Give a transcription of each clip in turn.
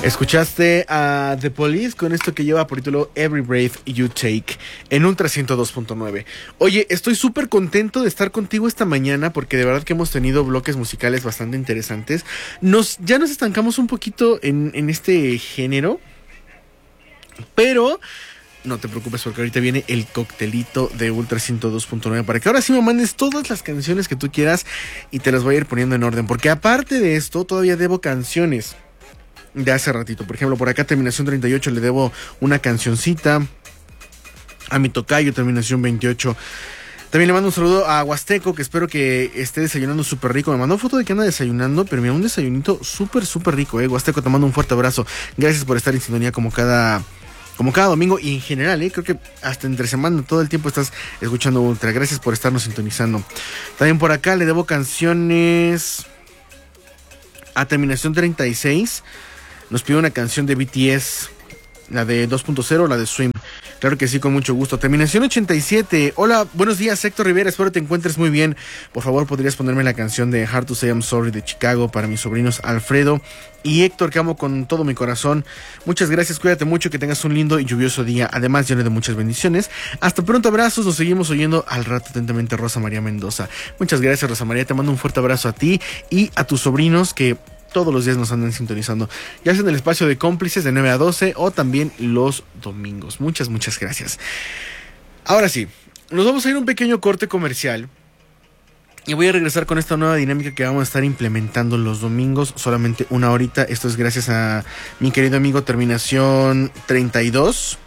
Escuchaste a The Police con esto que lleva por título Every Breath You Take en Ultra 102.9. Oye, estoy súper contento de estar contigo esta mañana porque de verdad que hemos tenido bloques musicales bastante interesantes. Ya nos estancamos un poquito en este género, pero no te preocupes porque ahorita viene el coctelito de Ultra 102.9 para que ahora sí me mandes todas las canciones que tú quieras y te las voy a ir poniendo en orden, porque aparte de esto todavía debo canciones de hace ratito. Por ejemplo, por acá terminación 38 le debo una cancioncita a mi tocayo, terminación 28. También le mando un saludo a Huasteco, que espero que esté desayunando súper rico. Me mandó foto de que anda desayunando, pero mira, un desayunito súper rico, Huasteco, te mando un fuerte abrazo. Gracias por estar en sintonía como cada domingo y en general, creo que hasta entre semana todo el tiempo estás escuchando Ultra. Gracias por estarnos sintonizando. También por acá le debo canciones a terminación 36. Nos pide una canción de BTS, la de 2.0, la de Swim. Claro que sí, con mucho gusto. Terminación 87. Hola, buenos días, Héctor Rivera. Espero te encuentres muy bien. Por favor, ¿podrías ponerme la canción de Hard to Say I'm Sorry de Chicago para mis sobrinos Alfredo y Héctor, que amo con todo mi corazón? Muchas gracias, cuídate mucho, que tengas un lindo y lluvioso día. Además, lleno de muchas bendiciones. Hasta pronto, abrazos. Nos seguimos oyendo al rato atentamente, Rosa María Mendoza. Muchas gracias, Rosa María. Te mando un fuerte abrazo a ti y a tus sobrinos que todos los días nos andan sintonizando, ya sea en el espacio de cómplices de 9 a 12 o también los domingos. Muchas gracias. Ahora sí, nos vamos a ir a un pequeño corte comercial y voy a regresar con esta nueva dinámica que vamos a estar implementando los domingos, solamente una horita. Esto es gracias a mi querido amigo terminación 35-32.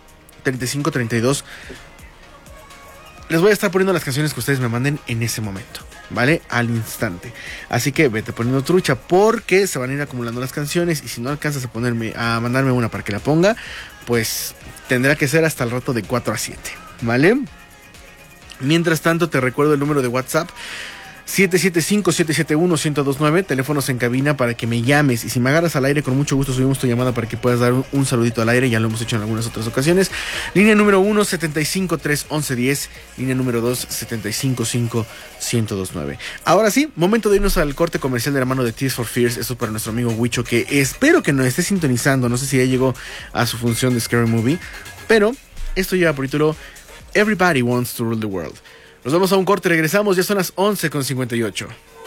Les voy a estar poniendo las canciones que ustedes me manden en ese momento, ¿vale? Al instante. Así que vete poniendo trucha porque se van a ir acumulando las canciones y si no alcanzas a mandarme una para que la ponga, pues tendrá que ser hasta el rato de 4 a 7, ¿vale? Mientras tanto te recuerdo el número de WhatsApp 775-771-1029, teléfonos en cabina para que me llames y si me agarras al aire con mucho gusto subimos tu llamada para que puedas dar un saludito al aire, ya lo hemos hecho en algunas otras ocasiones. Línea número 1 75-3-11-10, línea número 2 755-1029. Ahora sí, momento de irnos al corte comercial de la mano de Tears for Fears. Eso para nuestro amigo Huicho, que espero que nos esté sintonizando, no sé si ya llegó a su función de Scary Movie, pero esto lleva por título Everybody Wants to Rule the World. Nos vamos a un corte, regresamos, ya son las 11:58.